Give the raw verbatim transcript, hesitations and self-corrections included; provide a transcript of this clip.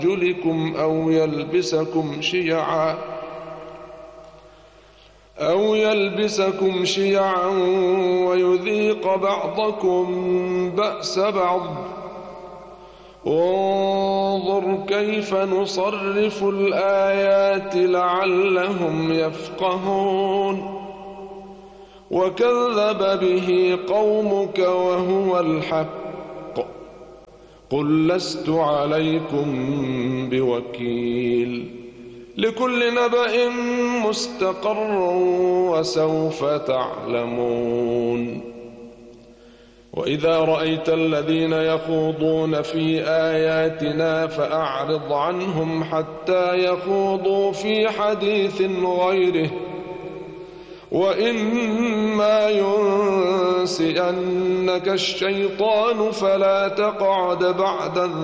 أرجلكم أو يلبسكم شيعا أو يلبسكم شيعا ويذيق بعضكم بأس بعض وانظر كيف نصرف الآيات لعلهم يفقهون وكذب به قومك وهو الحق قل لست عليكم بوكيل لكل نبأ مستقر وسوف تعلمون وإذا رأيت الذين يخوضون في آياتنا فأعرض عنهم حتى يخوضوا في حديث غيره وإما ينسئنك الشيطان فلا تقعد بعد